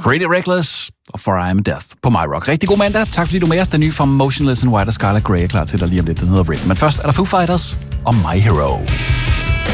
Pretty Reckless og For I Am Death på My Rock. Rigtig god mandag. Tak fordi du er med os. Den nye fra Motionless in White og Scarlet Grey er klar til dig lige om lidt. Den hedder Ring. Men først er der Foo Fighters og My Hero.